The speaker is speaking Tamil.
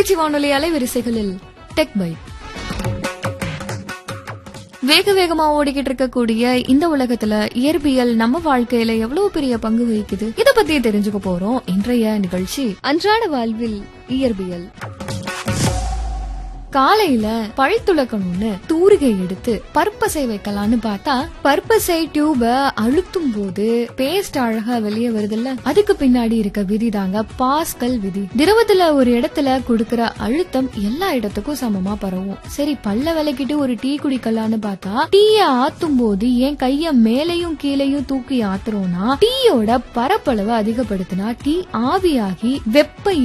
திருச்சி வானொலி அலைவரிசைகளில் டெக் பைட். வேக வேகமா ஓடிக்கிட்டு இருக்கக்கூடிய இந்த உலகத்துல இயற்பியல் நம்ம வாழ்க்கையில எவ்வளவு பெரிய பங்கு வகிக்குது, இத பத்தி தெரிஞ்சுக்க போறோம். இன்றைய நிகழ்ச்சி அன்றாட வாழ்வில் இயற்பியல். காலையில பழி துளக்கணும்னு தூரிகை எடுத்து பற்பசை வைக்கலான்னு பார்த்தா பற்பசை டியூப அழுத்தும் போது பேஸ்ட் அழகா வெளியே வருதுல்ல, அதுக்கு பின்னாடி இருக்க விதி தாங்க பாஸ்கல் விதி. திரவத்துல ஒரு இடத்துல கொடுக்கற அழுத்தம் எல்லா இடத்துக்கும் சமமா பரவும். சரி, பல்ல விளக்கிட்டு ஒரு டீ குடிக்கலான்னு பார்த்தா டீய ஆத்தும் போது ஏன் கைய மேலையும் கீழையும் தூக்கி ஆத்துறோம்னா டீயோட பரப்பளவு அதிகப்படுத்தினா டீ ஆவியாகி வெப்ப